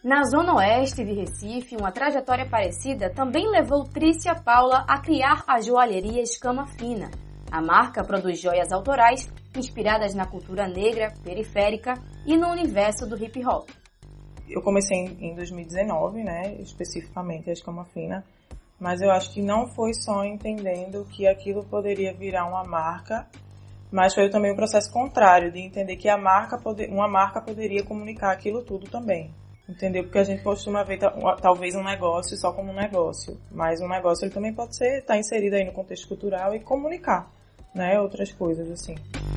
Na zona oeste de Recife, uma trajetória parecida também levou Trícia Paula a criar a joalheria Escama Fina. A marca produz joias autorais inspiradas na cultura negra, periférica e no universo do hip hop. Eu comecei em 2019, né, especificamente a Escama Fina, mas eu acho que não foi só entendendo que aquilo poderia virar uma marca, mas foi também o processo contrário, de entender que uma marca poderia comunicar aquilo tudo também. Entendeu? Porque a gente costuma ver talvez um negócio só como um negócio, mas um negócio ele também pode estar inserido aí no contexto cultural e comunicar, né, outras coisas assim.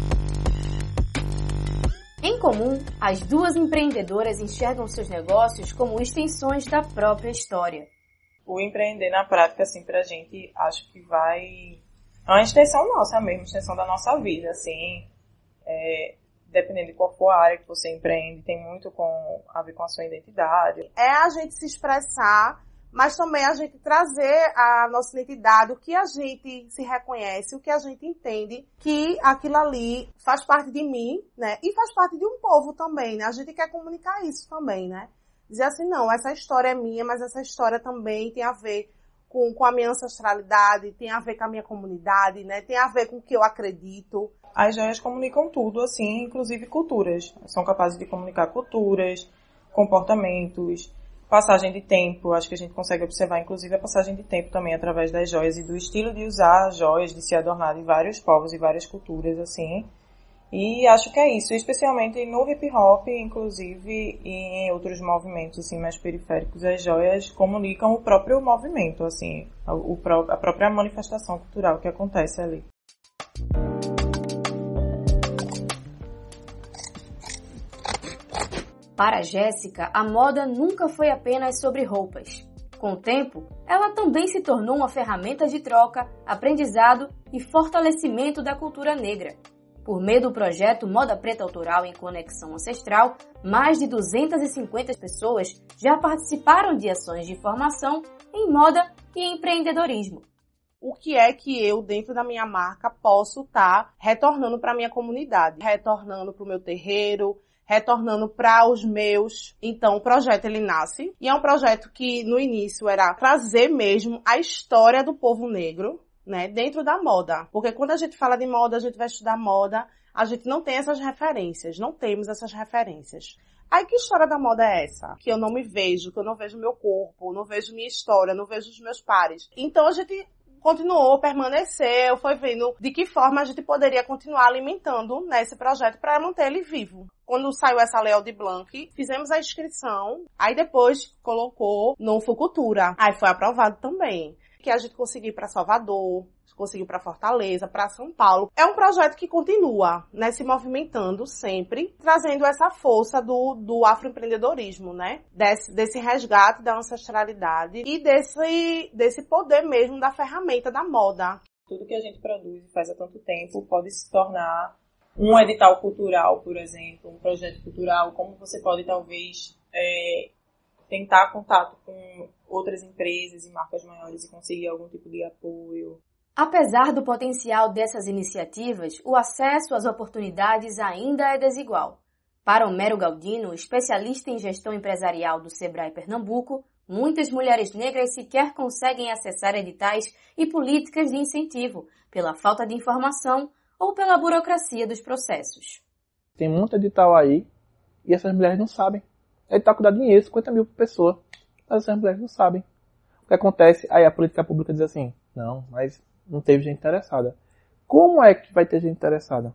Em comum, as duas empreendedoras enxergam seus negócios como extensões da própria história. O empreender na prática, assim, pra gente, acho que é uma extensão nossa mesmo, extensão da nossa vida, assim, dependendo de qual for a área que você empreende, tem muito a ver com a sua identidade. É a gente se expressar, mas também a gente trazer a nossa identidade, o que a gente se reconhece, o que a gente entende que aquilo ali faz parte de mim, né? E faz parte de um povo também, né? A gente quer comunicar isso também, né? Dizer assim, não, essa história é minha, mas essa história também tem a ver com a minha ancestralidade, tem a ver com a minha comunidade, né? Tem a ver com o que eu acredito. As joias comunicam tudo, assim, inclusive culturas. São capazes de comunicar culturas, comportamentos, passagem de tempo. Acho que a gente consegue observar, inclusive, a passagem de tempo também através das joias e do estilo de usar joias, de se adornar de vários povos e várias culturas, assim. E acho que é isso, especialmente no hip hop, inclusive, e em outros movimentos, assim, mais periféricos. As joias comunicam o próprio movimento, assim, a própria manifestação cultural que acontece ali. Para Jéssica, a moda nunca foi apenas sobre roupas. Com o tempo, ela também se tornou uma ferramenta de troca, aprendizado e fortalecimento da cultura negra. Por meio do projeto Moda Preta Autoral em Conexão Ancestral, mais de 250 pessoas já participaram de ações de formação em moda e empreendedorismo. O que é que eu, dentro da minha marca, posso estar retornando para a minha comunidade, retornando para o meu terreiro, retornando para os meus. Então, o projeto, ele nasce. E é um projeto que, no início, era trazer mesmo a história do povo negro, né, dentro da moda. Porque quando a gente fala de moda, a gente vai estudar moda, a gente não tem essas referências, não temos essas referências. Aí, que história da moda é essa? Que eu não me vejo, que eu não vejo meu corpo, não vejo minha história, não vejo os meus pares. Então, a gente continuou, permaneceu, foi vendo de que forma a gente poderia continuar alimentando, né, esse projeto para manter ele vivo. Quando saiu essa Lei Aldir Blanc, fizemos a inscrição, aí depois colocou no Fucultura. Aí foi aprovado também. Que a gente conseguiu para Salvador, conseguiu para Fortaleza, para São Paulo. É um projeto que continua, né, se movimentando sempre, trazendo essa força do afroempreendedorismo, né, desse resgate da ancestralidade e desse poder mesmo da ferramenta da moda. Tudo que a gente produz e faz há tanto tempo pode se tornar um edital cultural, por exemplo, um projeto cultural, como você pode talvez tentar contato com outras empresas e marcas maiores e conseguir algum tipo de apoio. Apesar do potencial dessas iniciativas, o acesso às oportunidades ainda é desigual. Para Homero Galdino, especialista em gestão empresarial do Sebrae Pernambuco, muitas mulheres negras sequer conseguem acessar editais e políticas de incentivo, pela falta de informação ou pela burocracia dos processos. Tem muito edital aí e essas mulheres não sabem. Edital que dá dinheiro, 50 mil por pessoa. Mas essas mulheres não sabem. O que acontece? Aí a política pública diz assim, não, mas não teve gente interessada. Como é que vai ter gente interessada?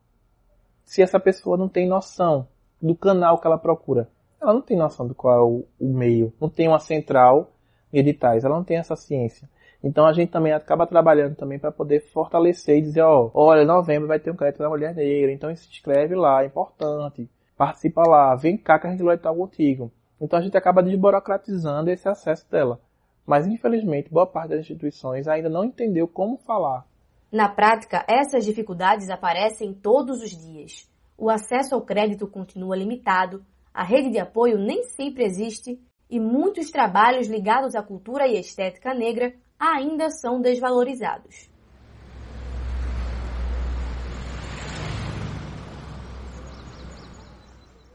Se essa pessoa não tem noção do canal que ela procura. Ela não tem noção do qual é o meio. Não tem uma central em editais. Ela não tem essa ciência. Então a gente também acaba trabalhando também para poder fortalecer e dizer, olha, em novembro vai ter um crédito da mulher negra, então se inscreve lá, é importante. Participa lá, vem cá que a gente vai estar contigo. Então a gente acaba desburocratizando esse acesso dela. Mas infelizmente, boa parte das instituições ainda não entendeu como falar. Na prática, essas dificuldades aparecem todos os dias. O acesso ao crédito continua limitado, a rede de apoio nem sempre existe e muitos trabalhos ligados à cultura e estética negra ainda são desvalorizados.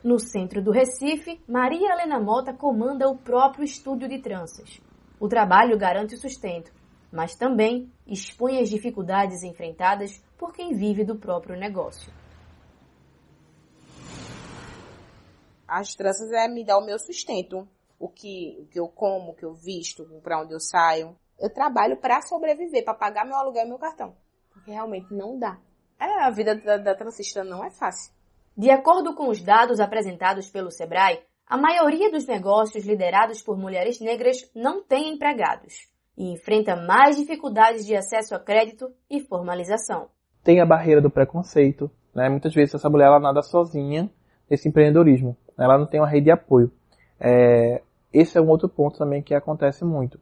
No centro do Recife, Maria Helena Mota comanda o próprio estúdio de tranças. O trabalho garante o sustento, mas também expõe as dificuldades enfrentadas por quem vive do próprio negócio. As tranças me dão o meu sustento, o que eu como, o que eu visto, para onde eu saio. Eu trabalho para sobreviver, para pagar meu aluguel e meu cartão, porque realmente não dá. A vida da transista não é fácil. De acordo com os dados apresentados pelo Sebrae, a maioria dos negócios liderados por mulheres negras não tem empregados e enfrenta mais dificuldades de acesso a crédito e formalização. Tem a barreira do preconceito, né? Muitas vezes essa mulher ela nada sozinha nesse empreendedorismo, ela não tem uma rede de apoio. Esse é um outro ponto também que acontece muito.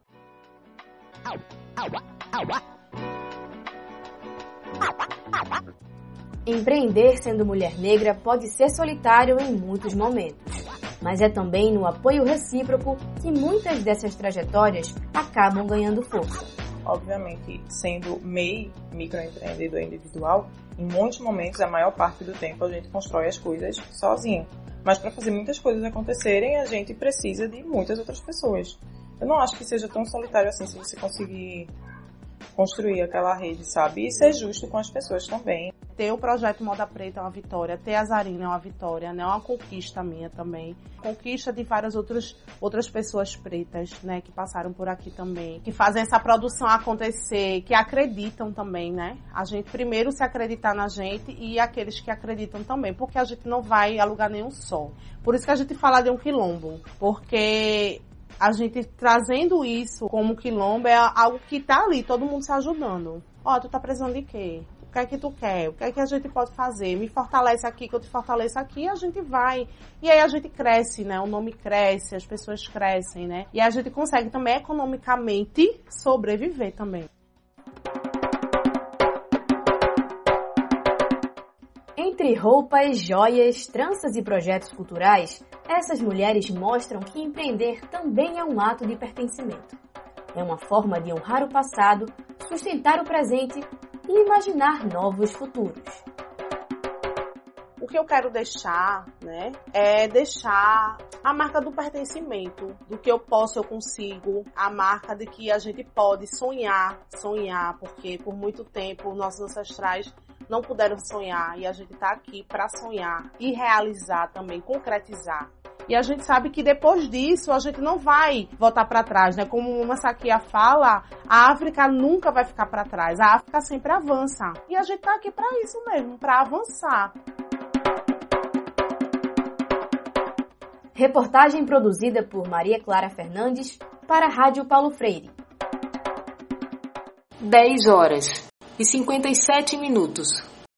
Empreender sendo mulher negra pode ser solitário em muitos momentos, mas é também no apoio recíproco que muitas dessas trajetórias acabam ganhando força. Obviamente, sendo MEI, microempreendedor individual, em muitos momentos, a maior parte do tempo, a gente constrói as coisas sozinho. Mas para fazer muitas coisas acontecerem, a gente precisa de muitas outras pessoas. Eu não acho que seja tão solitário assim se você conseguir construir aquela rede, sabe? E ser justo com as pessoas também. Ter o projeto Moda Preta é uma vitória, ter a Zarina é uma vitória, né? É uma conquista minha também. Conquista de várias outras pessoas pretas, né? Que passaram por aqui também, que fazem essa produção acontecer, que acreditam também, né? A gente primeiro se acreditar na gente e aqueles que acreditam também, porque a gente não vai a lugar nenhum só. Por isso que a gente fala de um quilombo, porque a gente trazendo isso como quilombo é algo que tá ali, todo mundo se ajudando. Tu tá precisando de quê? O que é que tu quer? O que é que a gente pode fazer? Me fortalece aqui, que eu te fortaleço aqui, e a gente vai. E aí a gente cresce, né? O nome cresce, as pessoas crescem, né? E a gente consegue também economicamente sobreviver também. Entre roupas, joias, tranças e projetos culturais, essas mulheres mostram que empreender também é um ato de pertencimento. É uma forma de honrar o passado, sustentar o presente e imaginar novos futuros. O que eu quero deixar, né, é deixar a marca do pertencimento, do que eu posso, eu consigo, a marca de que a gente pode sonhar, porque por muito tempo nossos ancestrais não puderam sonhar e a gente está aqui para sonhar e realizar também, concretizar. E a gente sabe que depois disso a gente não vai voltar para trás, né? Como uma Sakia fala, a África nunca vai ficar para trás, a África sempre avança. E a gente está aqui para isso mesmo, para avançar. Reportagem produzida por Maria Clara Fernandes para a Rádio Paulo Freire. 10h57.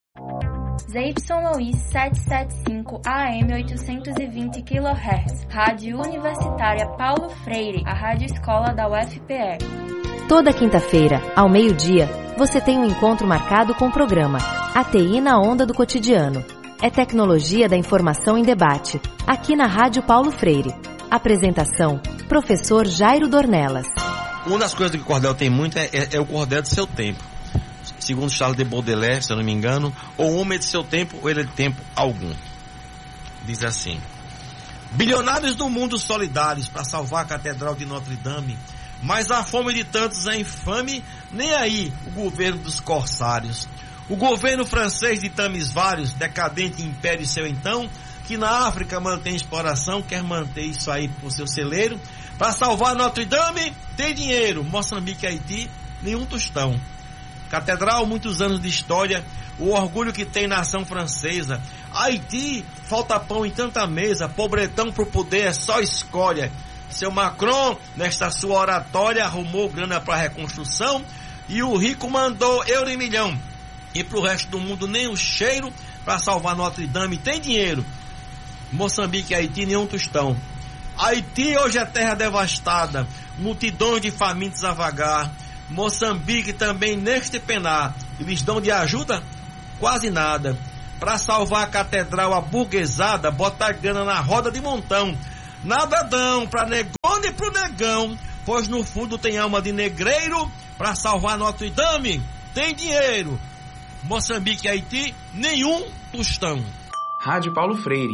ZYI 775 AM 820 kHz, Rádio Universitária Paulo Freire, a rádio escola da UFPE. Toda quinta-feira, ao meio-dia, você tem um encontro marcado com o programa ATI na Onda do Cotidiano. É tecnologia da informação em debate, aqui na Rádio Paulo Freire. Apresentação, professor Jairo Dornelas. Uma das coisas que o cordel tem muito é o cordel do seu tempo. Segundo Charles de Baudelaire, se eu não me engano, ou o homem de seu tempo, ou ele de tempo algum. Diz assim: bilionários do mundo solidários para salvar a Catedral de Notre-Dame, mas a fome de tantos é infame, nem aí o governo dos corsários. O governo francês de tames vários, decadente império seu então, que na África mantém exploração, quer manter isso aí por seu celeiro. Para salvar Notre-Dame, tem dinheiro. Moçambique e Haiti, nenhum tostão. Catedral, muitos anos de história, o orgulho que tem nação francesa. Haiti, falta pão em tanta mesa, pobretão pro poder é só escolha. Seu Macron, nesta sua oratória, arrumou grana para reconstrução e o rico mandou euro e milhão. E pro resto do mundo nem o cheiro, para salvar Notre-Dame tem dinheiro. Moçambique e Haiti, nenhum tostão. Haiti hoje é terra devastada, multidões de famintos a vagar. Moçambique também neste penar, eles dão de ajuda? Quase nada. Para salvar a catedral aburguesada, botar grana na roda de montão. Nada dão pra negão nem pro negão, pois no fundo tem alma de negreiro. Para salvar Notre-Dame, tem dinheiro. Moçambique e Haiti, nenhum tostão. Rádio Paulo Freire,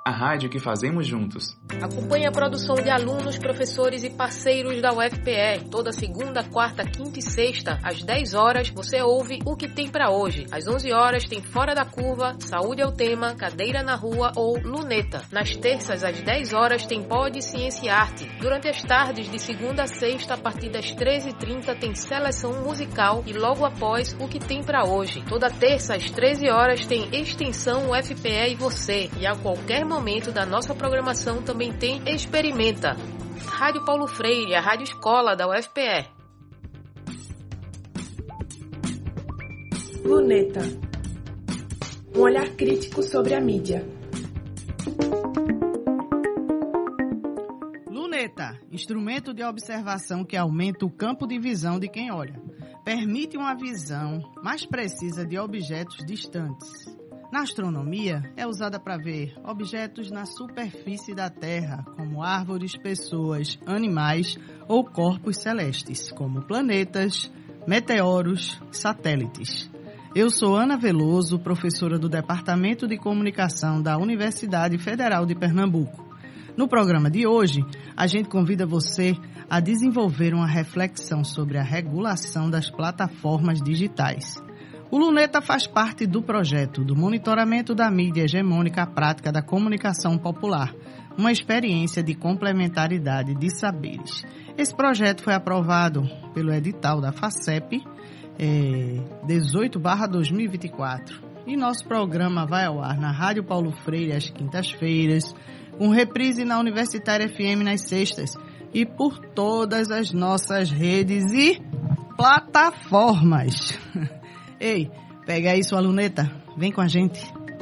a rádio que fazemos juntos. Acompanhe a produção de alunos, professores e parceiros da UFPE. Toda segunda, quarta, quinta e sexta, às 10 horas, você ouve O Que Tem Pra Hoje. Às 11 horas tem Fora da Curva, Saúde é o Tema, Cadeira na Rua ou Luneta. Nas terças, às 10 horas, tem Pod, Ciência e Arte. Durante as tardes, de segunda a sexta, a partir das 13h30, tem Seleção Musical e logo após O Que Tem Pra Hoje. Toda terça, às 13 horas, tem Extensão UFPE e Você. E a qualquer momento da nossa programação também tem Experimenta. Rádio Paulo Freire, a rádio escola da UFPE. Luneta. Um olhar crítico sobre a mídia. Luneta, instrumento de observação que aumenta o campo de visão de quem olha. Permite uma visão mais precisa de objetos distantes. Na astronomia, é usada para ver objetos na superfície da Terra, como árvores, pessoas, animais ou corpos celestes, como planetas, meteoros, satélites. Eu sou Ana Veloso, professora do Departamento de Comunicação da Universidade Federal de Pernambuco. No programa de hoje, a gente convida você a desenvolver uma reflexão sobre a regulação das plataformas digitais. O Luneta faz parte do projeto do monitoramento da mídia hegemônica à prática da comunicação popular, uma experiência de complementaridade de saberes. Esse projeto foi aprovado pelo edital da FACEP 18/2024 e nosso programa vai ao ar na Rádio Paulo Freire às quintas-feiras, com reprise na Universitária FM nas sextas e por todas as nossas redes e plataformas. Ei, pega aí sua luneta, vem com a gente.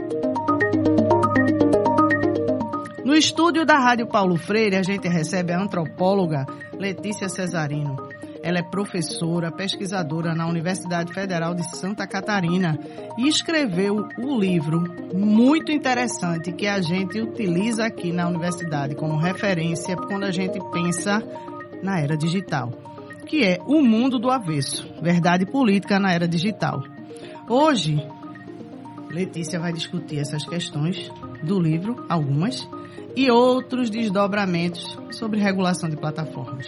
No estúdio da Rádio Paulo Freire, a gente recebe a antropóloga Letícia Cesarino. Ela é professora, pesquisadora na Universidade Federal de Santa Catarina e escreveu um livro muito interessante que a gente utiliza aqui na universidade como referência quando a gente pensa na era digital, que é O Mundo do Avesso, Verdade Política na Era Digital. Hoje, Letícia vai discutir essas questões do livro, algumas, e outros desdobramentos sobre regulação de plataformas.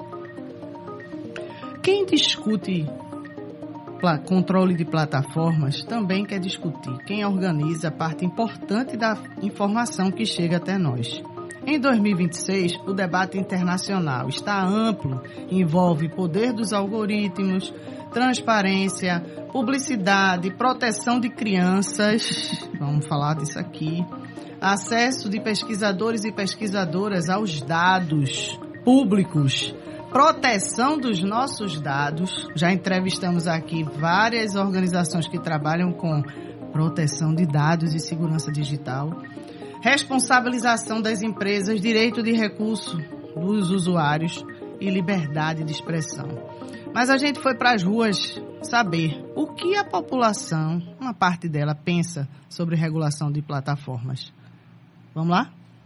Quem discute controle de plataformas também quer discutir quem organiza a parte importante da informação que chega até nós. Em 2026, o debate internacional está amplo, envolve poder dos algoritmos, transparência, publicidade, proteção de crianças, vamos falar disso aqui, acesso de pesquisadores e pesquisadoras aos dados públicos, proteção dos nossos dados. Já entrevistamos aqui várias organizações que trabalham com proteção de dados e segurança digital, responsabilização das empresas, direito de recurso dos usuários e liberdade de expressão. Mas a gente foi para as ruas saber o que a população, uma parte dela, pensa sobre regulação de plataformas. Vamos lá?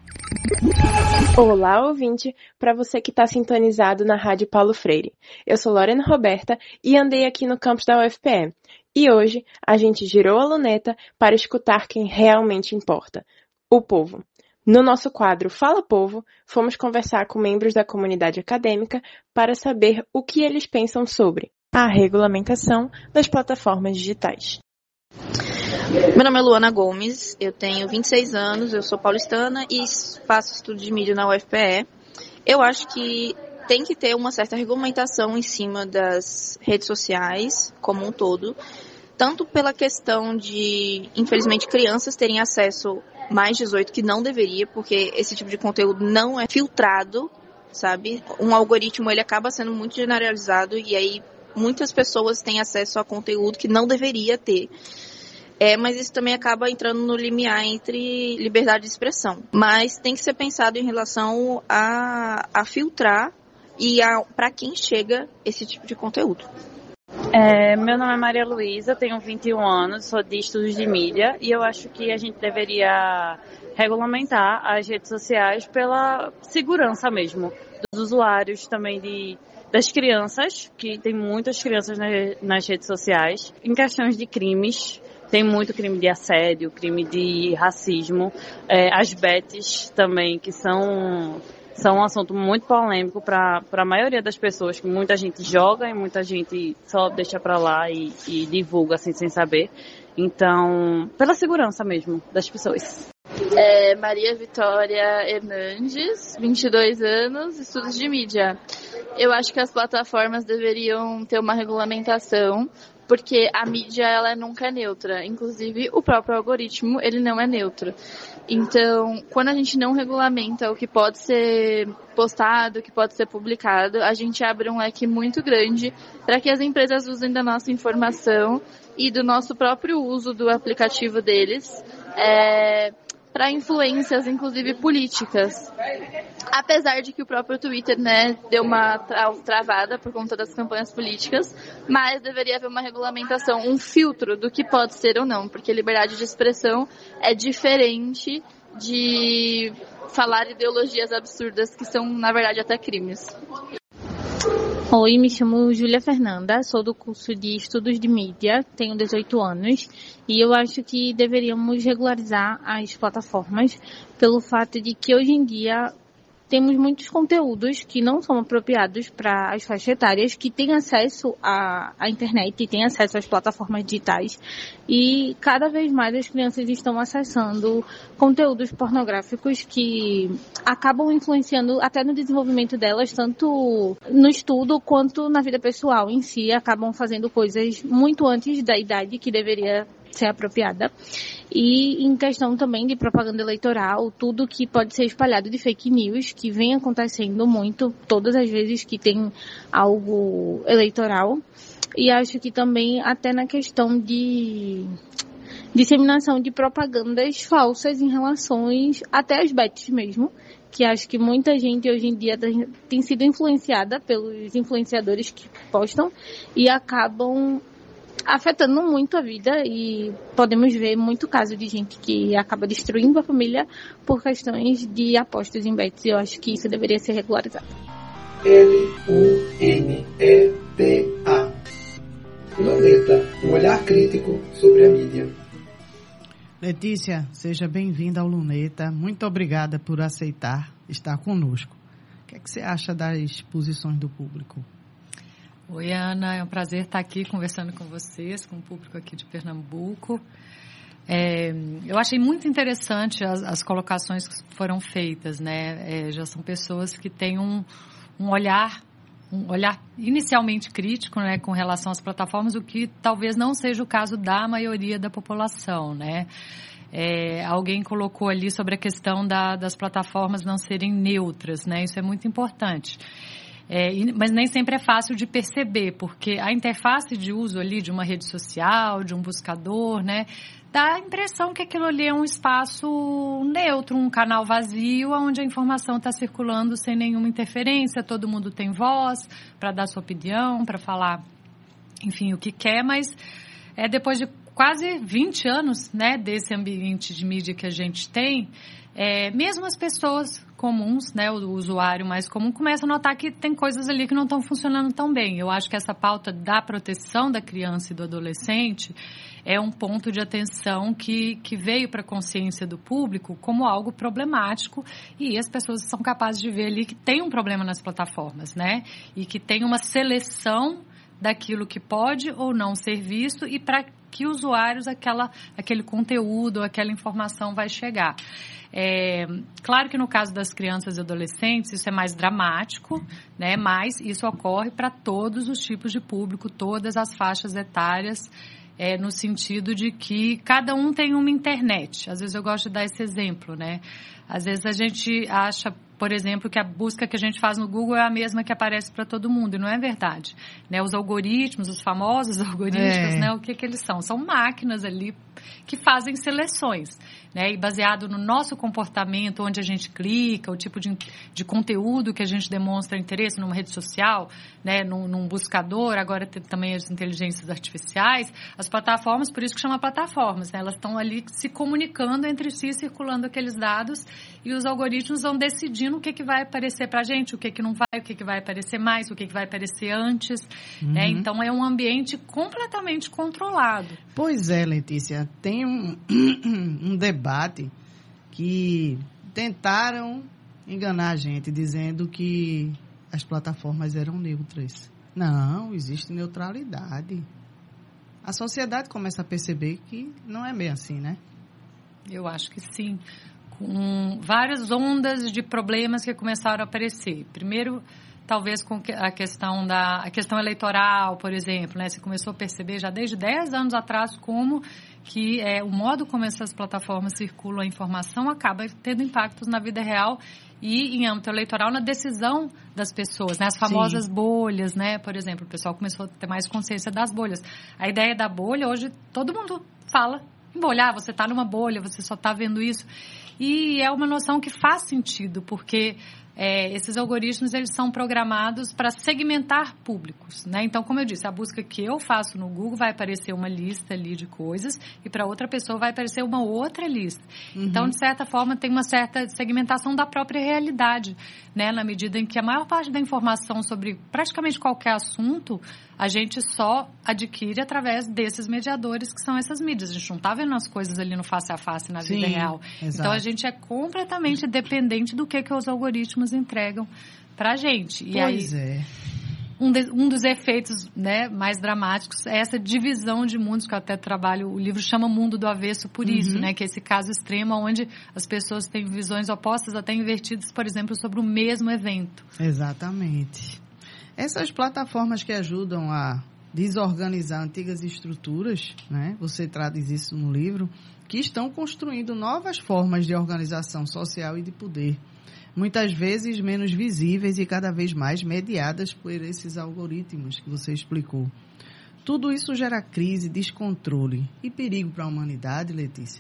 Olá, ouvinte, para você que está sintonizado na Rádio Paulo Freire. Eu sou Lorena Roberta e andei aqui no campus da UFPE. E hoje a gente girou a luneta para escutar quem realmente importa, o povo. No nosso quadro Fala Povo, fomos conversar com membros da comunidade acadêmica para saber o que eles pensam sobre a regulamentação das plataformas digitais. Meu nome é Luana Gomes, eu tenho 26 anos, eu sou paulistana e faço estudo de mídia na UFPE. Eu acho que tem que ter uma certa regulamentação em cima das redes sociais como um todo, tanto pela questão de, infelizmente, crianças terem acesso mais 18 que não deveria, porque esse tipo de conteúdo não é filtrado, sabe? Um algoritmo, ele acaba sendo muito generalizado e aí muitas pessoas têm acesso a conteúdo que não deveria ter. Mas isso também acaba entrando no limiar entre liberdade de expressão. Mas tem que ser pensado em relação a filtrar e para quem chega esse tipo de conteúdo. Meu nome é Maria Luísa, tenho 21 anos, sou de estudos de mídia e eu acho que a gente deveria regulamentar as redes sociais pela segurança mesmo dos usuários, também das crianças, que tem muitas crianças nas redes sociais, em questões de crimes, Tem muito crime de assédio, crime de racismo, as bets também, que são um assunto muito polêmico para a maioria das pessoas, que muita gente joga e muita gente só deixa para lá e divulga assim sem saber. Então, pela segurança mesmo das pessoas. Maria Vitória Hernandes, 22 anos, estudos de mídia. Eu acho que as plataformas deveriam ter uma regulamentação, porque a mídia ela nunca é neutra. Inclusive, o próprio algoritmo ele não é neutro. Então, quando a gente não regulamenta o que pode ser postado, o que pode ser publicado, a gente abre um leque muito grande para que as empresas usem da nossa informação e do nosso próprio uso do aplicativo deles para influências, inclusive políticas. Apesar de que o próprio Twitter, deu uma travada por conta das campanhas políticas, mas deveria haver uma regulamentação, um filtro do que pode ser ou não, porque liberdade de expressão é diferente de falar ideologias absurdas que são, na verdade, até crimes. Oi, me chamo Júlia Fernanda, sou do curso de Estudos de Mídia, tenho 18 anos e eu acho que deveríamos regularizar as plataformas pelo fato de que hoje em dia temos muitos conteúdos que não são apropriados para as faixas etárias que têm acesso à internet e têm acesso às plataformas digitais e cada vez mais as crianças estão acessando conteúdos pornográficos que acabam influenciando até no desenvolvimento delas, tanto no estudo quanto na vida pessoal em si, acabam fazendo coisas muito antes da idade que deveria ser apropriada. E em questão também de propaganda eleitoral, tudo que pode ser espalhado de fake news, que vem acontecendo muito, todas as vezes que tem algo eleitoral. E acho que também até na questão de disseminação de propagandas falsas em relação até às bets mesmo, que acho que muita gente hoje em dia tem sido influenciada pelos influenciadores que postam e acabam afetando muito a vida e podemos ver muito caso de gente que acaba destruindo a família por questões de apostas em bets. Eu acho que isso deveria ser regularizado. LUNETA. Luneta, um olhar crítico sobre a mídia. Letícia, seja bem-vinda ao Luneta. Muito obrigada por aceitar estar conosco. O que é que você acha das posições do público? Oi, Ana, é um prazer estar aqui conversando com vocês, com o público aqui de Pernambuco. Eu achei muito interessante as colocações que foram feitas, né? Já são pessoas que têm um olhar inicialmente crítico, né, com relação às plataformas, o que talvez não seja o caso da maioria da população, né? Alguém colocou ali sobre a questão das plataformas não serem neutras, né? Isso é muito importante. Mas nem sempre é fácil de perceber, porque a interface de uso ali de uma rede social, de um buscador, né, dá a impressão que aquilo ali é um espaço neutro, um canal vazio, onde a informação está circulando sem nenhuma interferência, todo mundo tem voz para dar sua opinião, para falar, enfim, o que quer, mas depois de quase 20 anos, né, desse ambiente de mídia que a gente tem, mesmo as pessoas comuns, né, o usuário mais comum, começa a notar que tem coisas ali que não estão funcionando tão bem. Eu acho que essa pauta da proteção da criança e do adolescente é um ponto de atenção que veio para a consciência do público como algo problemático e as pessoas são capazes de ver ali que tem um problema nas plataformas, né, e que tem uma seleção daquilo que pode ou não ser visto e para que usuários aquele conteúdo, aquela informação vai chegar. Claro que no caso das crianças e adolescentes isso é mais dramático, né? Mas isso ocorre para todos os tipos de público, todas as faixas etárias, no sentido de que cada um tem uma internet. Às vezes eu gosto de dar esse exemplo, né? Às vezes a gente acha, por exemplo, que a busca que a gente faz no Google é a mesma que aparece para todo mundo, e não é verdade, né? Os algoritmos, os famosos algoritmos, né? O que eles são? São máquinas ali que fazem seleções, né? E baseado no nosso comportamento, onde a gente clica, o tipo de conteúdo que a gente demonstra interesse numa rede social, né? Num buscador, agora tem também as inteligências artificiais, as plataformas, por isso que chama plataformas, né? Elas estão ali se comunicando entre si, circulando aqueles dados, e os algoritmos vão decidindo decidindo o que vai aparecer pra gente, o que não vai, o que vai aparecer mais, o que vai aparecer antes. Então, é um ambiente completamente controlado. Pois é, Letícia. Tem um debate que tentaram enganar a gente, dizendo que as plataformas eram neutras. Não, existe neutralidade. A sociedade começa a perceber que não é bem assim, né? Eu acho que sim. Com várias ondas de problemas que começaram a aparecer. Primeiro, talvez com a questão eleitoral, por exemplo, né? Você começou a perceber já desde 10 anos atrás como que o modo como essas plataformas circulam a informação acaba tendo impactos na vida real e em âmbito eleitoral na decisão das pessoas, né? As famosas bolhas, né? Por exemplo, o pessoal começou a ter mais consciência das bolhas. A ideia da bolha, hoje, todo mundo fala em bolha. Você está numa bolha, você só está vendo isso. E é uma noção que faz sentido, porque esses algoritmos, eles são programados para segmentar públicos, né? Então, como eu disse, a busca que eu faço no Google vai aparecer uma lista ali de coisas e para outra pessoa vai aparecer uma outra lista. Então, de certa forma, tem uma certa segmentação da própria realidade, né? Na medida em que a maior parte da informação sobre praticamente qualquer assunto a gente só adquire através desses mediadores que são essas mídias. A gente não está vendo as coisas ali no face a face na vida real. Exato. Então, a gente é completamente dependente do que os algoritmos entregam para a gente. E pois aí, um dos efeitos, né, mais dramáticos é essa divisão de mundos, que eu até trabalho, o livro chama Mundo do Avesso por isso, né, que é esse caso extremo onde as pessoas têm visões opostas, até invertidas, por exemplo, sobre o mesmo evento. Exatamente. Essas plataformas que ajudam a desorganizar antigas estruturas, né? Você traduz isso no livro, que estão construindo novas formas de organização social e de poder, muitas vezes menos visíveis e cada vez mais mediadas por esses algoritmos que você explicou. Tudo isso gera crise, descontrole e perigo para a humanidade, Letícia?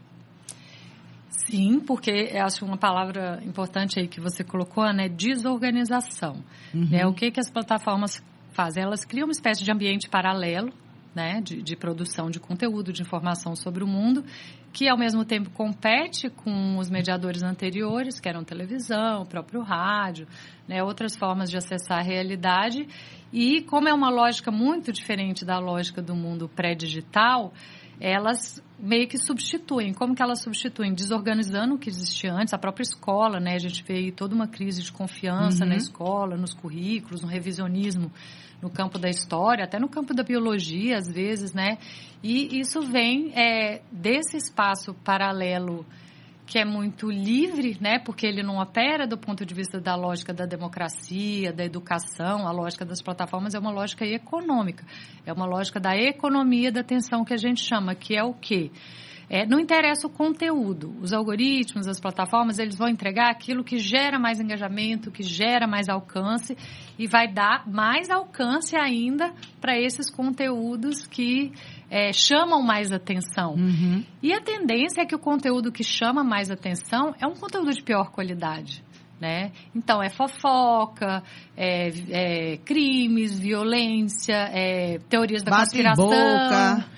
Sim, porque eu acho uma palavra importante aí que você colocou, né? Desorganização. O que as plataformas fazem? Elas criam uma espécie de ambiente paralelo, né? De produção de conteúdo, de informação sobre o mundo, que ao mesmo tempo compete com os mediadores anteriores, que eram televisão, o próprio rádio, né? Outras formas de acessar a realidade. E como é uma lógica muito diferente da lógica do mundo pré-digital, elas meio que substituem. Como que elas substituem? Desorganizando o que existia antes, a própria escola, né? A gente vê aí toda uma crise de confiança na escola, nos currículos, no revisionismo no campo da história, até no campo da biologia, às vezes, né? E isso vem desse espaço paralelo que é muito livre, né? Porque ele não opera do ponto de vista da lógica da democracia, da educação. A lógica das plataformas é uma lógica econômica. É uma lógica da economia da atenção que a gente chama, que é o quê? Não interessa o conteúdo. Os algoritmos, as plataformas, eles vão entregar aquilo que gera mais engajamento, que gera mais alcance e vai dar mais alcance ainda para esses conteúdos que chamam mais atenção. E a tendência é que o conteúdo que chama mais atenção é um conteúdo de pior qualidade, né? Então, é fofoca, crimes, violência, teorias da conspiração. Bate-boca.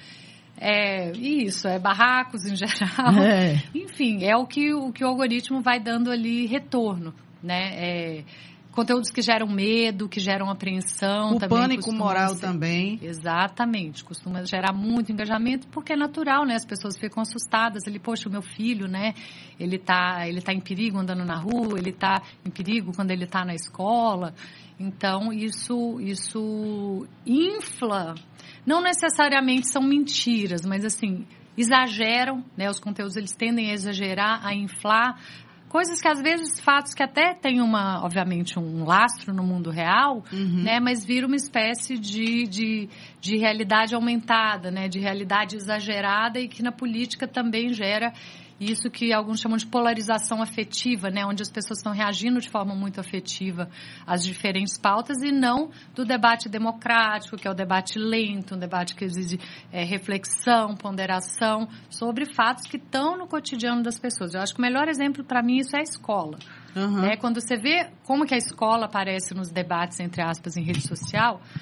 Barracos em geral. Enfim, é o que o algoritmo vai dando ali retorno, né? Conteúdos que geram medo, que geram apreensão. O pânico moral também. Exatamente. Costuma gerar muito engajamento, porque é natural, né? As pessoas ficam assustadas. Poxa, o meu filho, né? Ele tá em perigo andando na rua, ele tá em perigo quando ele tá na escola. Então, isso infla. Não necessariamente são mentiras, mas, assim, exageram, né? Os conteúdos, eles tendem a exagerar, a inflar. Coisas que, às vezes, fatos que até têm obviamente, um lastro no mundo real, né? Mas vira uma espécie de realidade aumentada, né? De realidade exagerada e que na política também gera isso que alguns chamam de polarização afetiva, né? Onde as pessoas estão reagindo de forma muito afetiva às diferentes pautas e não do debate democrático, que é o debate lento, um debate que exige reflexão, ponderação sobre fatos que estão no cotidiano das pessoas. Eu acho que o melhor exemplo para mim isso é a escola. Né? Quando você vê como que a escola aparece nos debates, entre aspas, em rede social,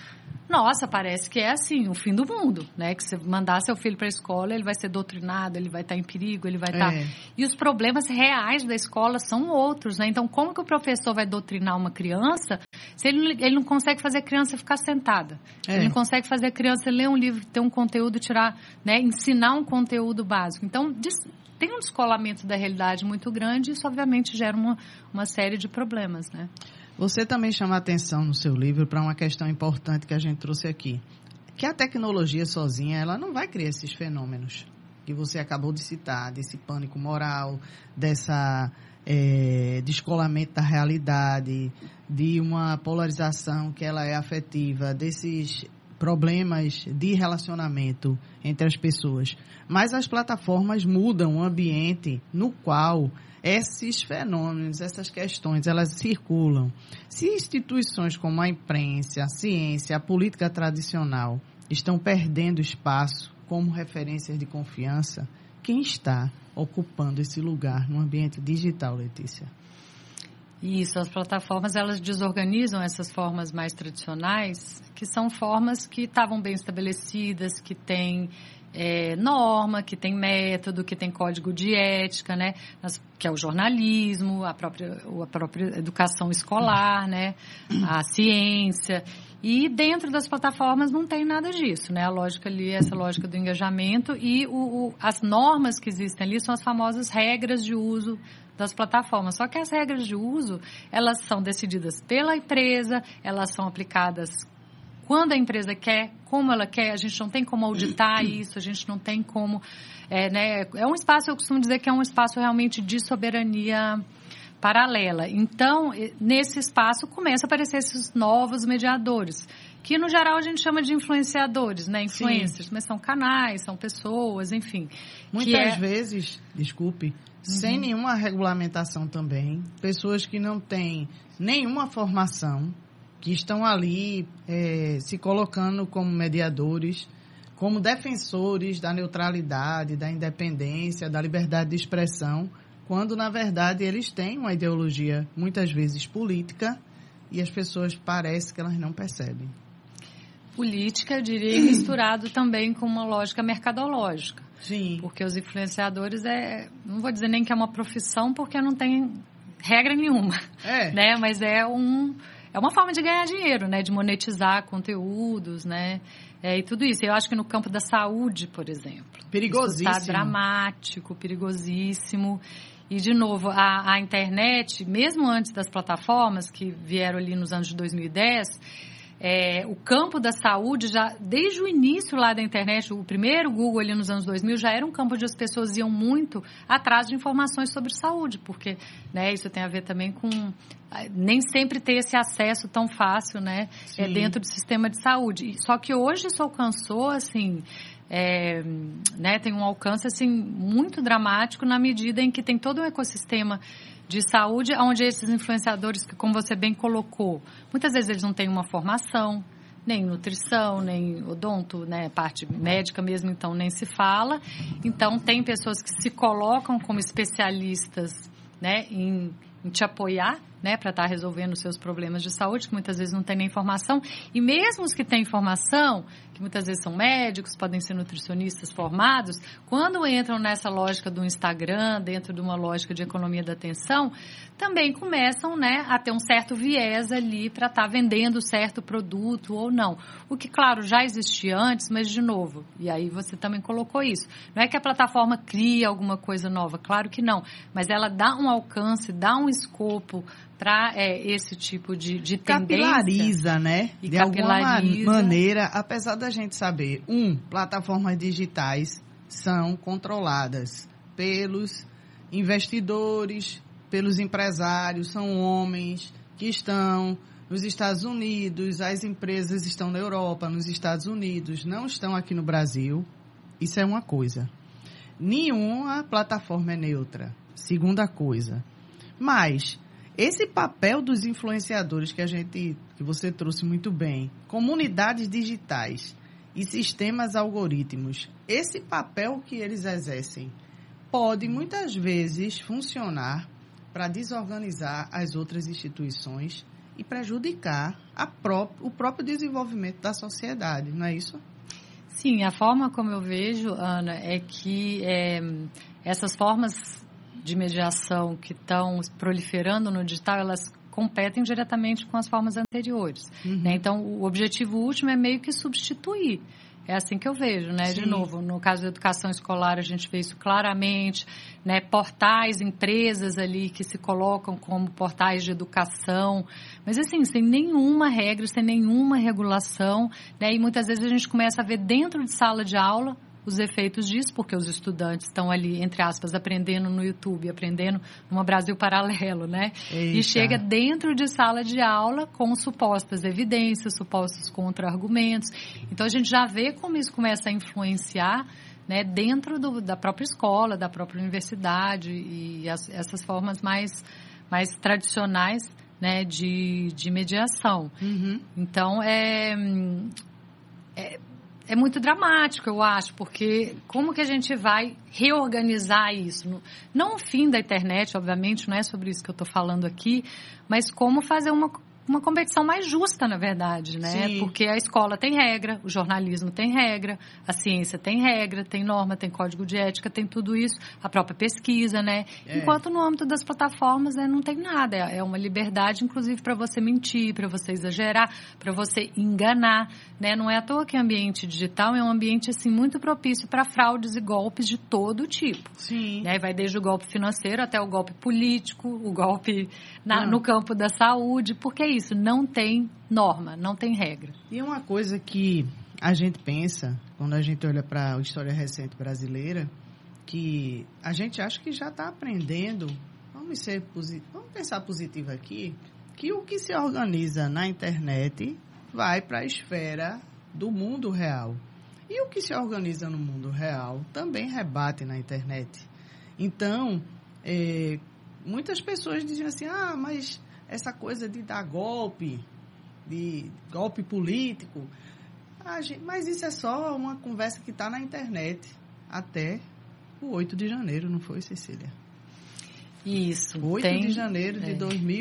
nossa, parece que é assim, o fim do mundo, né? Que você mandar seu filho para a escola, ele vai ser doutrinado, ele vai estar em perigo, ele vai estar... E os problemas reais da escola são outros, né? Então, como que o professor vai doutrinar uma criança se ele não consegue fazer a criança ficar sentada? Ele não consegue fazer a criança ler um livro, ter um conteúdo, tirar, né? Ensinar um conteúdo básico. Então, tem um descolamento da realidade muito grande e isso, obviamente, gera uma série de problemas, né? Você também chama a atenção no seu livro para uma questão importante que a gente trouxe aqui, que a tecnologia sozinha, ela não vai criar esses fenômenos que você acabou de citar, desse pânico moral, dessa descolamento da realidade, de uma polarização que ela é afetiva, desses problemas de relacionamento entre as pessoas. Mas as plataformas mudam o ambiente no qual esses fenômenos, essas questões, elas circulam. Se instituições como a imprensa, a ciência, a política tradicional estão perdendo espaço como referências de confiança, quem está ocupando esse lugar no ambiente digital, Letícia? Isso, as plataformas, elas desorganizam essas formas mais tradicionais, que são formas que estavam bem estabelecidas, que têm norma, que tem método, que tem código de ética, né? Que é o jornalismo, a própria educação escolar, né? A ciência. E dentro das plataformas não tem nada disso, né? A lógica ali, essa lógica do engajamento e as normas que existem ali são as famosas regras de uso das plataformas. Só que as regras de uso, elas são decididas pela empresa, elas são aplicadas quando a empresa quer, como ela quer, a gente não tem como auditar isso, a gente não tem como... né? É um espaço, eu costumo dizer que é um espaço realmente de soberania paralela. Então, nesse espaço começam a aparecer esses novos mediadores, que no geral a gente chama de influenciadores, né? Influencers, mas são canais, são pessoas, enfim. Muitas vezes, desculpe, sem nenhuma regulamentação também, pessoas que não têm nenhuma formação, que estão ali se colocando como mediadores, como defensores da neutralidade, da independência, da liberdade de expressão, quando, na verdade, eles têm uma ideologia, muitas vezes, política, e as pessoas parecem que elas não percebem. Política, eu diria, misturado também com uma lógica mercadológica. Sim. Porque os influenciadores, não vou dizer nem que é uma profissão, porque não tem regra nenhuma, né? Mas é uma forma de ganhar dinheiro, né? De monetizar conteúdos, né? E tudo isso. Eu acho que no campo da saúde, por exemplo, perigosíssimo. Isso está dramático, perigosíssimo. E, de novo, a internet, mesmo antes das plataformas, que vieram ali nos anos de 2010, o campo da saúde, já desde o início lá da internet, o primeiro Google ali nos anos 2000, já era um campo onde as pessoas iam muito atrás de informações sobre saúde, porque, né, isso tem a ver também com nem sempre ter esse acesso tão fácil, né, dentro do sistema de saúde. Só que hoje isso alcançou, assim... né, tem um alcance assim, muito dramático na medida em que tem todo um ecossistema de saúde, onde esses influenciadores, que como você bem colocou, muitas vezes eles não têm uma formação, nem nutrição, nem odonto, né, parte médica mesmo, então nem se fala. Então tem pessoas que se colocam como especialistas, né, em te apoiar, né, para estar resolvendo os seus problemas de saúde, que muitas vezes não tem nem informação. E mesmo os que têm informação, que muitas vezes são médicos, podem ser nutricionistas formados, quando entram nessa lógica do Instagram, dentro de uma lógica de economia da atenção, também começam, né, a ter um certo viés ali para estar vendendo certo produto ou não. O que, claro, já existia antes, mas, de novo, e aí você também colocou isso. Não é que a plataforma cria alguma coisa nova, claro que não, mas ela dá um alcance, dá um escopo para esse tipo de tendência. Capilariza, né? E de alguma maneira, apesar da gente saber, plataformas digitais são controladas pelos investidores, pelos empresários, são homens que estão nos Estados Unidos, as empresas estão na Europa, nos Estados Unidos, não estão aqui no Brasil. Isso é uma coisa. Nenhuma plataforma é neutra, segunda coisa. Mas esse papel dos influenciadores que você trouxe muito bem, comunidades digitais e sistemas algorítmicos, esse papel que eles exercem pode muitas vezes funcionar para desorganizar as outras instituições e prejudicar o próprio desenvolvimento da sociedade, não é isso? Sim, a forma como eu vejo, Ana, é que essas formas de mediação que estão proliferando no digital, elas competem diretamente com as formas anteriores. Né? Então, o objetivo último é meio que substituir. É assim que eu vejo, né? Sim. De novo, no caso da educação escolar, a gente vê isso claramente, né? Portais, empresas ali que se colocam como portais de educação, mas assim, sem nenhuma regra, sem nenhuma regulação, né? E muitas vezes a gente começa a ver dentro de sala de aula os efeitos disso, porque os estudantes estão ali, entre aspas, aprendendo no YouTube, aprendendo numa Brasil Paralelo, né? Eita. E chega dentro de sala de aula com supostas evidências, supostos contra-argumentos. Então, a gente já vê como isso começa a influenciar, né, dentro da própria escola, da própria universidade e essas formas mais tradicionais, né, de mediação. Então, é muito dramático, eu acho, porque como que a gente vai reorganizar isso? Não o fim da internet, obviamente, não é sobre isso que eu estou falando aqui, mas como fazer uma competição mais justa, na verdade, né? Sim. Porque a escola tem regra, o jornalismo tem regra, a ciência tem regra, tem norma, tem código de ética, tem tudo isso, a própria pesquisa, né? Enquanto no âmbito das plataformas, né, não tem nada. É uma liberdade, inclusive, para você mentir, para você exagerar, para você enganar, né? Não é à toa que o ambiente digital é um ambiente, assim, muito propício para fraudes e golpes de todo tipo. Sim. Né? Vai desde o golpe financeiro até o golpe político, o golpe no campo da saúde, porque é isso, não tem norma, não tem regra. E uma coisa que a gente pensa, quando a gente olha para a história recente brasileira, que a gente acha que já está aprendendo, vamos pensar positivo aqui, que o que se organiza na internet vai para a esfera do mundo real. E o que se organiza no mundo real também rebate na internet. Então, muitas pessoas dizem assim, mas essa coisa de dar golpe político, mas isso é só uma conversa que está na internet até o 8 de janeiro, não foi, Cecília? Isso. 8 de janeiro de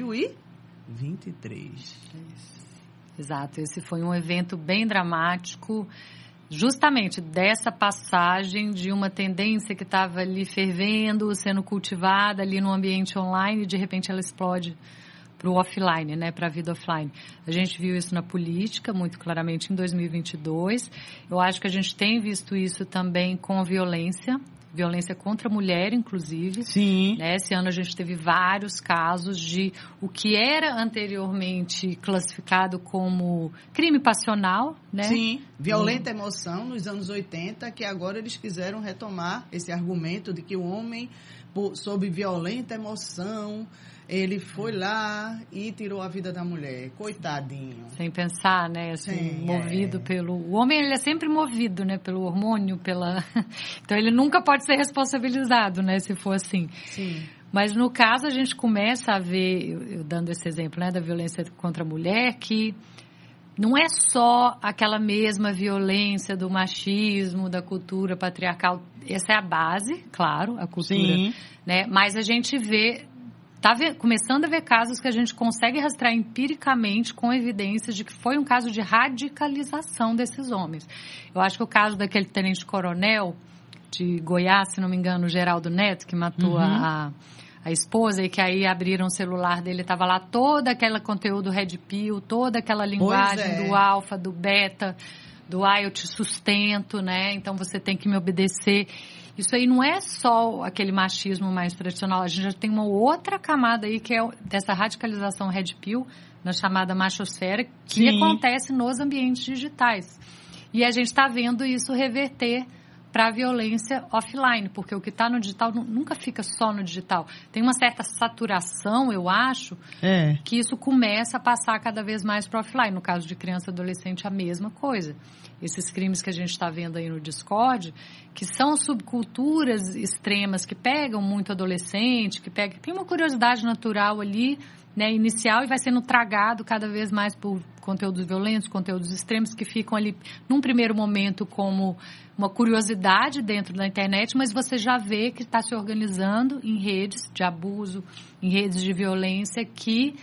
2023. Isso. Exato, esse foi um evento bem dramático, justamente dessa passagem de uma tendência que estava ali fervendo, sendo cultivada ali no ambiente online, e de repente ela explode para o offline, né, para a vida offline. A gente viu isso na política, muito claramente, em 2022. Eu acho que a gente tem visto isso também com violência contra a mulher, inclusive. Sim. Né? Esse ano a gente teve vários casos de o que era anteriormente classificado como crime passional, né? Sim, violenta emoção nos anos 80, que agora eles quiseram retomar esse argumento de que o homem, sob violenta emoção, ele foi lá e tirou a vida da mulher. Coitadinho. Sem pensar, né? Assim, movido pelo... O homem, ele é sempre movido, né? Pelo hormônio, Então, ele nunca pode ser responsabilizado, né? Se for assim. Sim. Mas, no caso, a gente começa a ver, eu dando esse exemplo, né? Da violência contra a mulher, que não é só aquela mesma violência do machismo, da cultura patriarcal. Essa é a base, claro, a cultura. Sim. Né? Mas a gente vê... começando a ver casos que a gente consegue rastrear empiricamente com evidências de que foi um caso de radicalização desses homens. Eu acho que o caso daquele tenente-coronel de Goiás, se não me engano, o Geraldo Neto, que matou a esposa, e que aí abriram o celular dele, estava lá todo aquele conteúdo Red Pill, toda aquela linguagem do alfa, do beta, do eu te sustento, né? Então você tem que me obedecer. Isso aí não é só aquele machismo mais tradicional, a gente já tem uma outra camada aí que é dessa radicalização Red Pill, na chamada machosfera, que acontece nos ambientes digitais. E a gente está vendo isso reverter para a violência offline, porque o que está no digital nunca fica só no digital. Tem uma certa saturação, eu acho, que isso começa a passar cada vez mais para offline. No caso de criança e adolescente, a mesma coisa. Esses crimes que a gente está vendo aí no Discord, que são subculturas extremas que pegam muito adolescente, tem uma curiosidade natural ali, né, inicial, e vai sendo tragado cada vez mais por conteúdos violentos, conteúdos extremos, que ficam ali num primeiro momento como uma curiosidade dentro da internet, mas você já vê que está se organizando em redes de abuso, em redes de violência que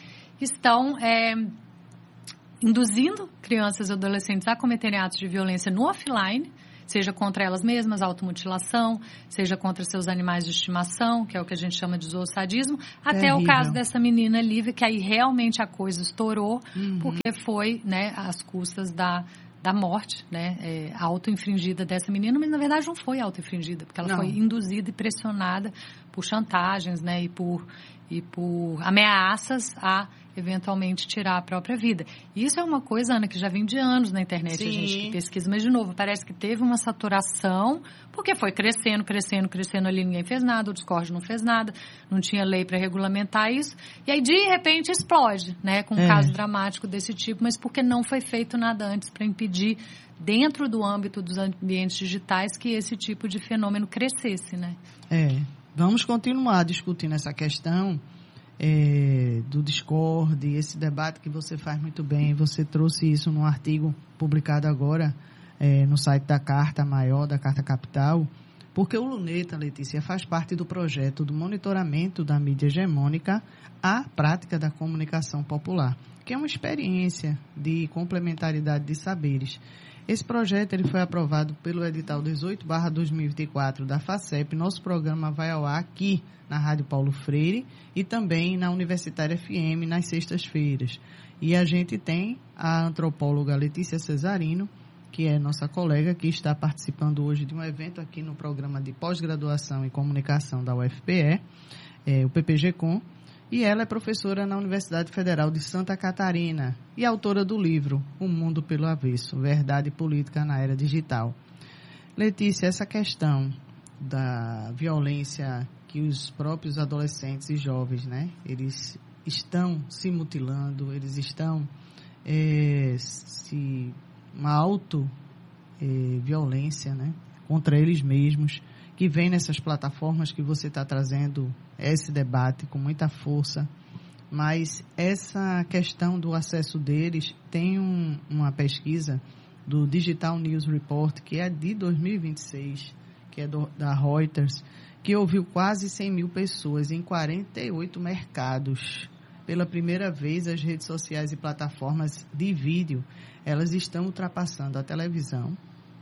estão induzindo crianças e adolescentes a cometerem atos de violência no offline, seja contra elas mesmas, automutilação, seja contra seus animais de estimação, que é o que a gente chama de zoosadismo, até o caso dessa menina Lívia, que aí realmente a coisa estourou, porque foi, né, às custas da morte, né, auto-infringida dessa menina, mas na verdade não foi auto-infringida, porque ela foi induzida e pressionada por chantagens, né, e por ameaças a eventualmente tirar a própria vida. Isso é uma coisa, Ana, que já vem de anos na internet, a gente que pesquisa, mas de novo, parece que teve uma saturação, porque foi crescendo ali, ninguém fez nada, o Discord não fez nada, não tinha lei para regulamentar isso, e aí de repente explode, né, com um caso dramático desse tipo, mas porque não foi feito nada antes para impedir, dentro do âmbito dos ambientes digitais, que esse tipo de fenômeno crescesse, né? Vamos continuar discutindo essa questão do Discord, esse debate que você faz muito bem. Você trouxe isso num artigo publicado agora no site da Carta Maior, da Carta Capital, porque o Luneta, Letícia, faz parte do projeto do monitoramento da mídia hegemônica à prática da comunicação popular, que é uma experiência de complementaridade de saberes. Esse projeto ele foi aprovado pelo edital 18/2024 da FACEP. Nosso programa vai ao ar aqui na Rádio Paulo Freire e também na Universitária FM nas sextas-feiras. E a gente tem a antropóloga Letícia Cesarino, que é nossa colega, que está participando hoje de um evento aqui no programa de pós-graduação em comunicação da UFPE, o PPG-Com. E ela é professora na Universidade Federal de Santa Catarina e autora do livro O Mundo pelo Avesso, Verdade Política na Era Digital. Letícia, essa questão da violência que os próprios adolescentes e jovens, né, eles estão se mutilando, eles estão uma auto-violência, né, contra eles mesmos, que vem nessas plataformas que você está trazendo esse debate com muita força, mas essa questão do acesso deles tem uma pesquisa do Digital News Report, que é de 2026, que é da Reuters, que ouviu quase 100 mil pessoas em 48 mercados. Pela primeira vez, as redes sociais e plataformas de vídeo, elas estão ultrapassando a televisão,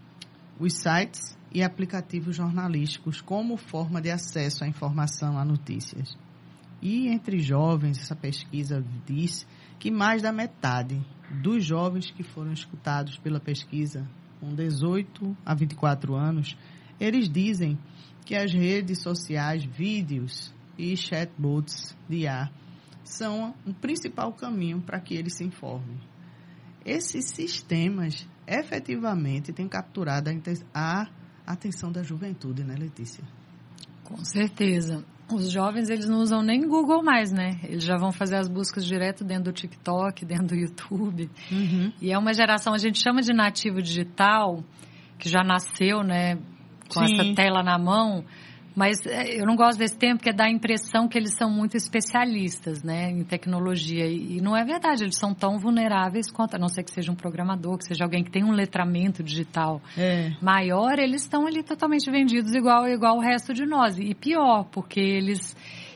os sites e aplicativos jornalísticos como forma de acesso à informação, a notícias. E entre jovens, essa pesquisa diz que mais da metade dos jovens que foram escutados pela pesquisa, com 18 a 24 anos, eles dizem que as redes sociais, vídeos e chatbots de IA são o principal caminho para que eles se informem. Esses sistemas efetivamente têm capturado a atenção da juventude, né, Letícia? Com certeza. Os jovens, eles não usam nem Google mais, né? Eles já vão fazer as buscas direto dentro do TikTok, dentro do YouTube. E é uma geração, a gente chama de nativo digital, que já nasceu, né, com essa tela na mão. Mas eu não gosto desse termo porque dá a impressão que eles são muito especialistas, né, em tecnologia. E não é verdade, eles são tão vulneráveis quanto, a não ser que seja um programador, que seja alguém que tem um letramento digital maior, eles estão ali totalmente vendidos igual o resto de nós. E pior, porque eles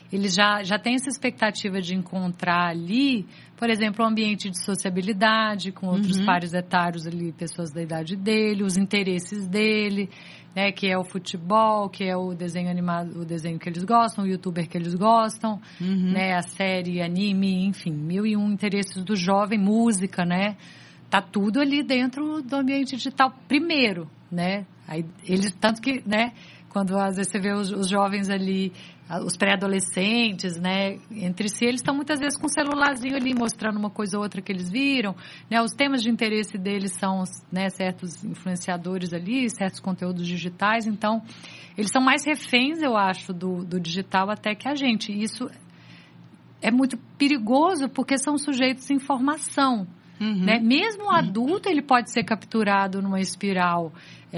já têm essa expectativa de encontrar ali, por exemplo, um ambiente de sociabilidade com outros pares etários ali, pessoas da idade dele, os interesses dele, né, que é o futebol, que é o desenho animado, o desenho que eles gostam, o youtuber que eles gostam, né, a série, anime, enfim, 1001 interesses do jovem, música, né, tá tudo ali dentro do ambiente digital primeiro, né, aí eles, tanto que, né, quando às vezes você vê os jovens ali, os pré-adolescentes, né, entre si, eles estão muitas vezes com um celularzinho ali, mostrando uma coisa ou outra que eles viram, né, os temas de interesse deles são, né, certos influenciadores ali, certos conteúdos digitais, então, eles são mais reféns, eu acho, do digital até que a gente, e isso é muito perigoso, porque são sujeitos de informação, né, mesmo o adulto, ele pode ser capturado numa espiral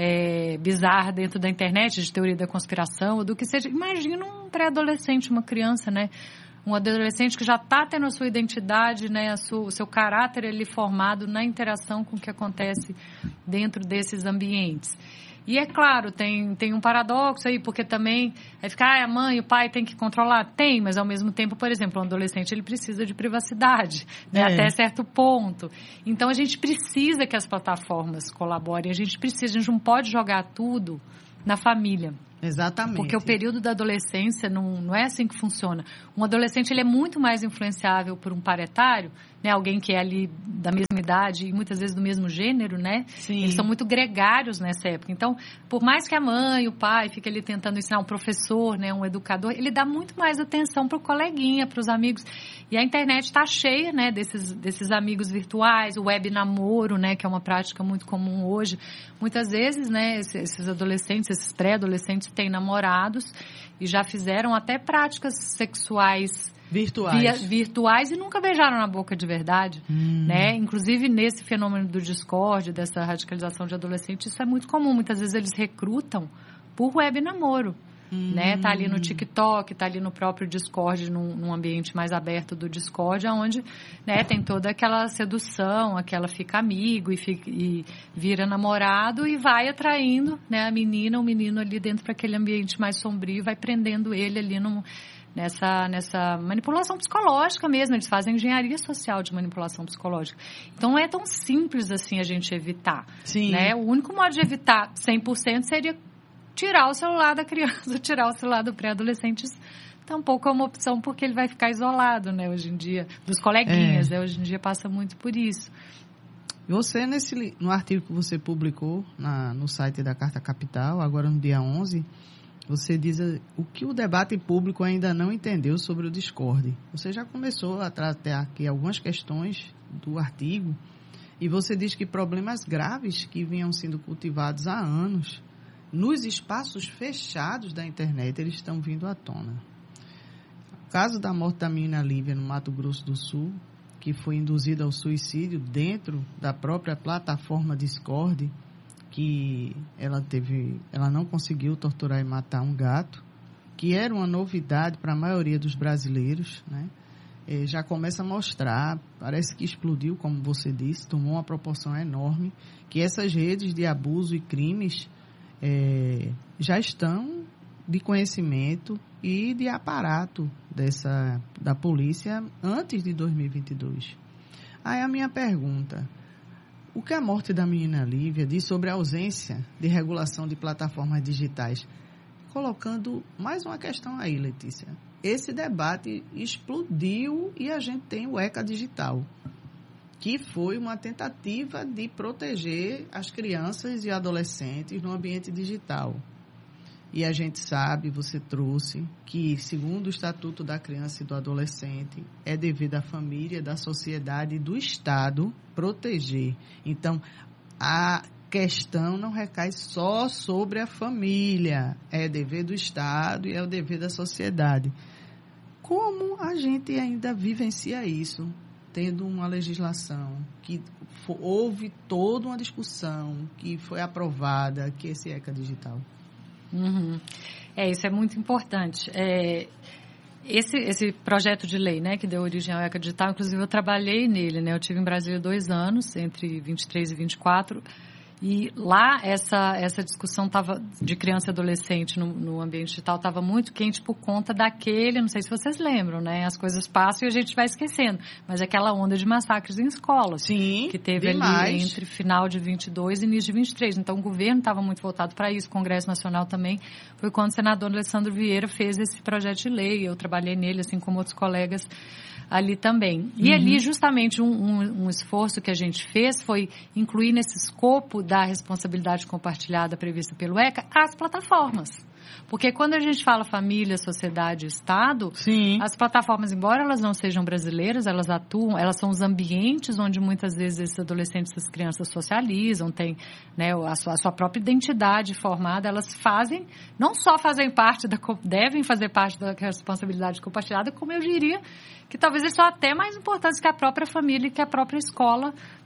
bizarra dentro da internet, de teoria da conspiração, ou do que seja. Imagina um pré-adolescente, uma criança, né? Um adolescente que já está tendo a sua identidade, né? O seu caráter ali formado na interação com o que acontece dentro desses ambientes. E é claro, tem um paradoxo aí, porque também vai ficar, a mãe e o pai tem que controlar. Tem, mas ao mesmo tempo, por exemplo, um adolescente ele precisa de privacidade, né, até certo ponto. Então a gente precisa que as plataformas colaborem, a gente não pode jogar tudo na família. Exatamente. Porque o período da adolescência não é assim que funciona. Um adolescente ele é muito mais influenciável por um par etário, né? Alguém que é ali da mesma idade e muitas vezes do mesmo gênero, né? Sim. Eles são muito gregários nessa época. Então, por mais que a mãe, o pai fique ali tentando ensinar, um professor, né? Um educador, ele dá muito mais atenção para o coleguinha, para os amigos. E a internet está cheia, né? Desses amigos virtuais, o web namoro, né? Que é uma prática muito comum hoje. Muitas vezes, né? Esses adolescentes, esses pré-adolescentes têm namorados e já fizeram até práticas sexuais virtuais e nunca beijaram na boca de verdade, né? Inclusive nesse fenômeno do Discord, dessa radicalização de adolescentes, isso é muito comum. Muitas vezes eles recrutam por web namoro, né? Tá ali no TikTok, tá ali no próprio Discord, num ambiente mais aberto do Discord, onde, né, tem toda aquela sedução, aquela fica amigo e vira namorado e vai atraindo, né, a menina, o menino ali dentro para aquele ambiente mais sombrio, vai prendendo ele ali nessa manipulação psicológica mesmo. Eles fazem engenharia social de manipulação psicológica. Então não é tão simples assim a gente evitar. Sim. Né? O único modo de evitar 100% seria tirar o celular da criança, tirar o celular do pré-adolescente. Tampouco é uma opção, porque ele vai ficar isolado, né, hoje em dia, dos coleguinhas, né, hoje em dia passa muito por isso. Você, no artigo que você publicou no site da Carta Capital, agora no dia 11, você diz o que o debate público ainda não entendeu sobre o Discord. Você já começou a tratar aqui algumas questões do artigo, e você diz que problemas graves que vinham sendo cultivados há anos nos espaços fechados da internet, eles estão vindo à tona. O caso da morte da menina Lívia no Mato Grosso do Sul, que foi induzida ao suicídio dentro da própria plataforma Discord, que ela não conseguiu torturar e matar um gato, que era uma novidade para a maioria dos brasileiros, né? Já começa a mostrar, parece que explodiu, como você disse, tomou uma proporção enorme, que essas redes de abuso e crimes já estão de conhecimento e de aparato da polícia antes de 2022. Aí a minha pergunta: o que a morte da menina Lívia diz sobre a ausência de regulação de plataformas digitais? Colocando mais uma questão aí, Letícia. Esse debate explodiu e a gente tem o ECA Digital, que foi uma tentativa de proteger as crianças e adolescentes no ambiente digital. E a gente sabe, você trouxe, que segundo o Estatuto da Criança e do Adolescente, é dever da família, da sociedade e do Estado proteger. Então, a questão não recai só sobre a família, é dever do Estado e é o dever da sociedade. Como a gente ainda vivencia isso, tendo uma legislação que houve toda uma discussão, que foi aprovada, que é esse ECA Digital? Isso é muito importante. Esse projeto de lei, né, que deu origem ao ECA Digital, inclusive eu trabalhei nele, né? Eu estive em Brasília 2 anos, entre 23 e 24, e lá essa discussão de criança e adolescente no ambiente digital estava muito quente por conta daquele, não sei se vocês lembram, né? As coisas passam e a gente vai esquecendo, mas aquela onda de massacres em escolas. Sim, que teve ali entre final de 22 e início de 23. Então o governo estava muito voltado para isso, o Congresso Nacional também. Foi quando o senador Alessandro Vieira fez esse projeto de lei, eu trabalhei nele, assim como outros colegas ali também. E ali, justamente, um esforço que a gente fez foi incluir nesse escopo da responsabilidade compartilhada prevista pelo ECA as plataformas. Porque quando a gente fala família, sociedade e Estado, as plataformas, embora elas não sejam brasileiras, elas atuam, elas são os ambientes onde muitas vezes esses adolescentes, essas crianças socializam, têm, né, a sua própria identidade formada, elas não só devem fazer parte da responsabilidade compartilhada, como eu diria que talvez eles são até mais importantes que a própria família e que a própria escola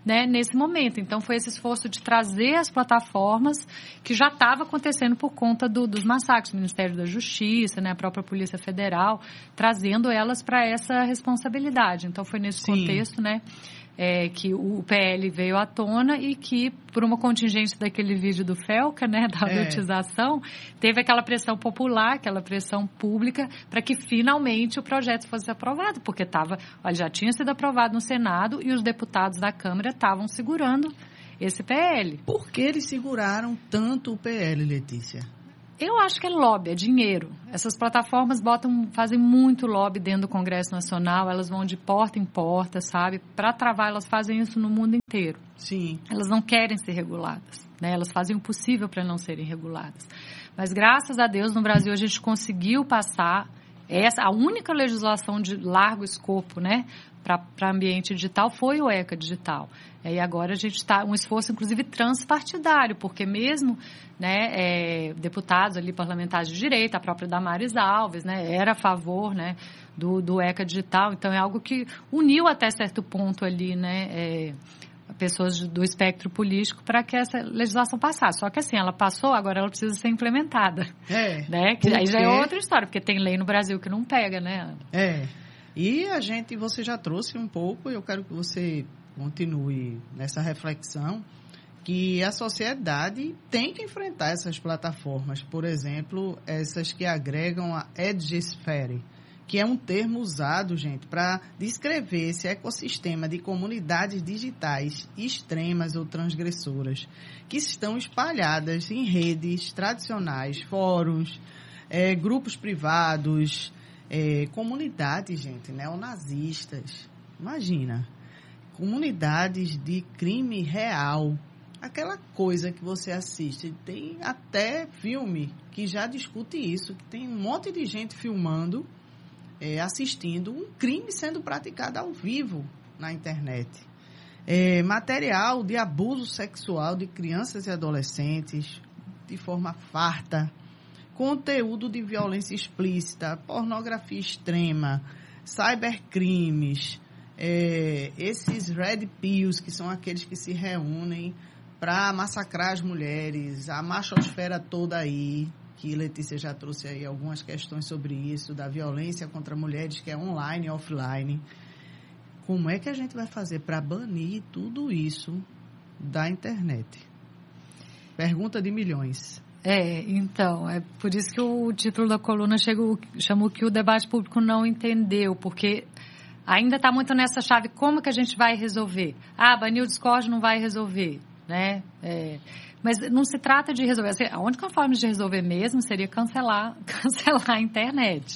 né, nesse momento. Então, foi esse esforço de trazer as plataformas que já estava acontecendo por conta dos massacres, o Ministério da Justiça, né, a própria Polícia Federal, trazendo elas para essa responsabilidade. Então, foi nesse contexto, né, que o PL veio à tona e que, por uma contingência daquele vídeo do Felca, né, da adotização, teve aquela pressão popular, aquela pressão pública, para que finalmente o projeto fosse aprovado, porque já tinha sido aprovado no Senado e os deputados da Câmara estavam segurando esse PL. Por que eles seguraram tanto o PL, Letícia? Eu acho que é lobby, é dinheiro. Essas plataformas fazem muito lobby dentro do Congresso Nacional, elas vão de porta em porta, sabe? Para travar, elas fazem isso no mundo inteiro. Sim. Elas não querem ser reguladas, né? Elas fazem o possível para não serem reguladas. Mas, graças a Deus, no Brasil a gente conseguiu passar a única legislação de largo escopo, né, para ambiente digital foi o ECA Digital. E agora a gente está um esforço, inclusive, transpartidário, porque mesmo, né, deputados ali, parlamentares de direita, a própria Damares Alves, né, era a favor, né, do ECA Digital. Então, é algo que uniu até certo ponto ali, né, pessoas do espectro político para que essa legislação passasse. Só que assim, ela passou, agora ela precisa ser implementada. Né? Que aí já é outra história, porque tem lei no Brasil que não pega, né? E você já trouxe um pouco, eu quero que você continue nessa reflexão, que a sociedade tem que enfrentar essas plataformas, por exemplo, essas que agregam a Edgesphere, que é um termo usado, gente, para descrever esse ecossistema de comunidades digitais extremas ou transgressoras que estão espalhadas em redes tradicionais, fóruns, grupos privados, comunidades, gente, neonazistas. Imagina, comunidades de crime real. Aquela coisa que você assiste, tem até filme que já discute isso, que tem um monte de gente filmando, assistindo um crime sendo praticado ao vivo na internet. Material de abuso sexual de crianças e adolescentes de forma farta, conteúdo de violência explícita, pornografia extrema, cybercrimes, esses red pills, que são aqueles que se reúnem para massacrar as mulheres, a machosfera toda aí, que Letícia já trouxe aí algumas questões sobre isso, da violência contra mulheres, que é online e offline. Como é que a gente vai fazer para banir tudo isso da internet? Pergunta de milhões. Então, é por isso que o título da coluna chamou que o debate público não entendeu, porque ainda está muito nessa chave, como que a gente vai resolver? Banir o Discord não vai resolver, né? Mas não se trata de resolver. A única forma de resolver mesmo seria cancelar a internet.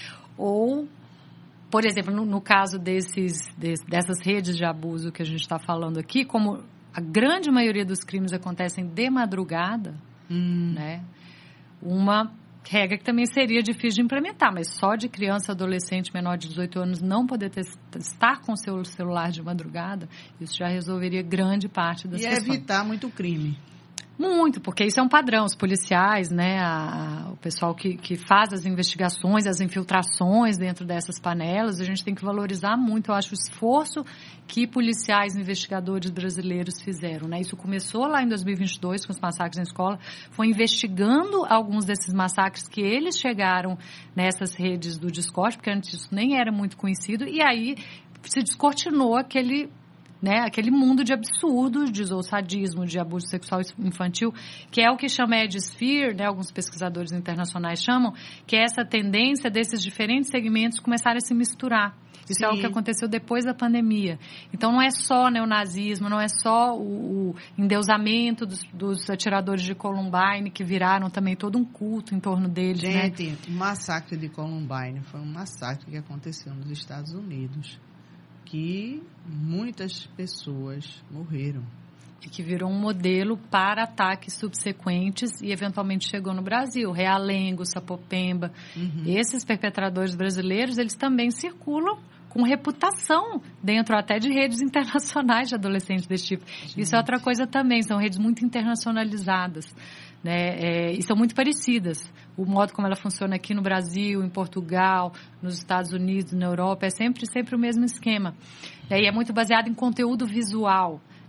Ou, por exemplo, no caso dessas redes de abuso que a gente está falando aqui, como a grande maioria dos crimes acontecem de madrugada, né? Uma regra que também seria difícil de implementar, mas só de criança, adolescente, menor de 18 anos não poder estar com seu celular de madrugada, isso já resolveria grande parte das questões. E evitar muito crime. Muito, porque isso é um padrão. Os policiais, né, o pessoal que faz as investigações, as infiltrações dentro dessas panelas, a gente tem que valorizar muito, eu acho, o esforço que policiais e investigadores brasileiros fizeram, né? Isso começou lá em 2022 com os massacres na escola, foi investigando alguns desses massacres que eles chegaram nessas redes do Discord, porque antes isso nem era muito conhecido, e aí se descortinou aquele mundo de absurdos, de sadismo, de abuso sexual infantil, que é o que chama Edgesphere, né, alguns pesquisadores internacionais chamam, que é essa tendência desses diferentes segmentos começarem a se misturar. Isso é o que aconteceu depois da pandemia. Então, não é só neonazismo, não é só o endeusamento dos atiradores de Columbine, que viraram também todo um culto em torno deles. Gente, né? O massacre de Columbine foi um massacre que aconteceu nos Estados Unidos, que muitas pessoas morreram. E que virou um modelo para ataques subsequentes e eventualmente chegou no Brasil. Realengo, Sapopemba. Esses perpetradores brasileiros, eles também circulam com reputação dentro até de redes internacionais de adolescentes desse tipo. Isso é outra coisa também, são redes muito internacionalizadas, né? E são muito parecidas. O modo como ela funciona aqui no Brasil, em Portugal, nos Estados Unidos, na Europa, é sempre o mesmo esquema. E é muito baseado em conteúdo visual.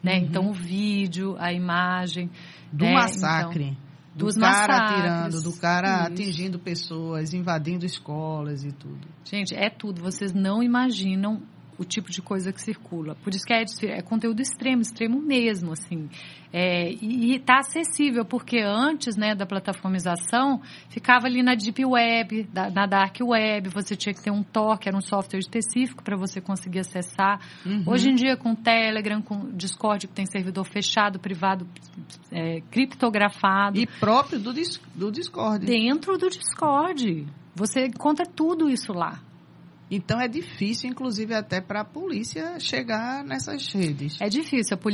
né? Então o vídeo, a imagem do massacre. Então, do cara atirando, do cara atingindo pessoas, invadindo escolas e tudo. Gente, é tudo. Vocês não imaginam o tipo de coisa que circula. Por isso que é conteúdo extremo mesmo, assim. E está acessível, porque antes, né, da plataformização, ficava ali na Deep Web, na Dark Web, você tinha que ter um Tor, que era um software específico para você conseguir acessar. Hoje em dia, com Telegram, com Discord, que tem servidor fechado, privado, criptografado. E próprio do Discord. Dentro do Discord. Você encontra tudo isso lá. Então é difícil, inclusive, até para a polícia chegar nessas redes. É difícil. A polícia